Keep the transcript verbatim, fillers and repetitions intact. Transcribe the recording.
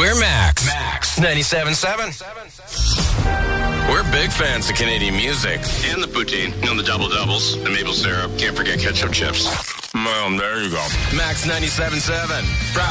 We're Max. Max. ninety-seven point seven. We're big fans of Canadian music. And the poutine, and the double doubles, the maple syrup. Can't forget ketchup chips. Well, there you go. Max ninety-seven point seven.